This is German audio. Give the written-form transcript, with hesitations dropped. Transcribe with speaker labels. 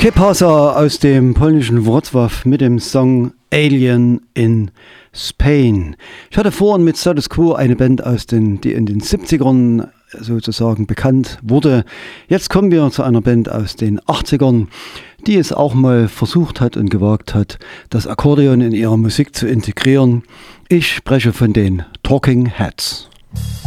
Speaker 1: Kipasa aus dem polnischen Wrocław mit dem Song Alien in Spain. Ich hatte vorhin mit Status Quo eine Band die in den 70ern sozusagen bekannt wurde. Jetzt kommen wir zu einer Band aus den 80ern, die es auch mal versucht hat und gewagt hat, das Akkordeon in ihrer Musik zu integrieren. Ich spreche von den Talking Heads.